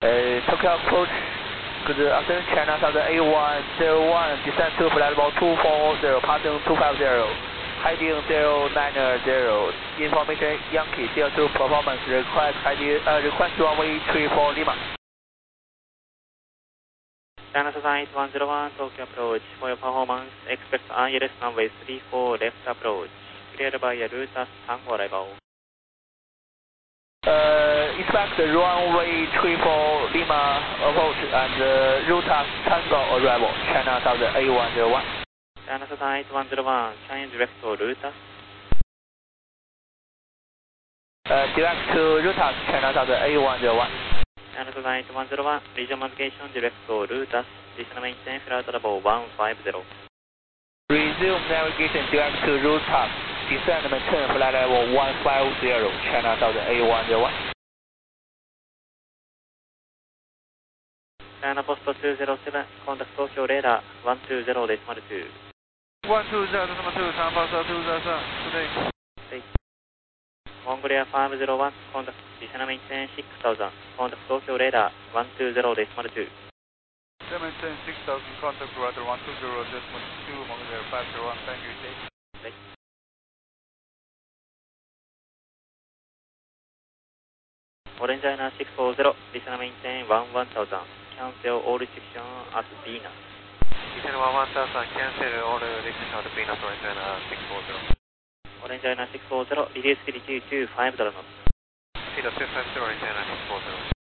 Tokyo approach, good afternoon, China Southern A101, descend to flight level 240, passing 250, heading 090, information Yankee, CO2 performance, request runway 34 Lima. China Southern 8101, Tokyo approach, for your performance, expect ILS runway 34 left approach, cleared by Rutas Tango arrival. Expect the runway 34 Lima approach and Rutas Tango arrival, China Southern A101. China Southern 8101, change direct to Rutas. Direct to Rutas, China Southern A101. China Southern 8101, region modification direct to Rutas, descend maintain flight level 150. Resume navigation direct to Rutas, descend maintain flight level 150, China Southern A101. China Post 207, contact Tokyo radar 120.2. 120.2, China Post 207, today. Mongolia 501, contact descend maintain 6000, contact Tokyo radar 120.2. Maintain 6000, contact radar 120.2, Mongolia 501, thank you, Jay. Orange China 640, descend maintain 11000, cancel all restriction at Venus. Descend 11000, cancel all restriction at Venus, Orange China 640. Orange China 640, release speed 250 knots. Speed 250, Orange China 640.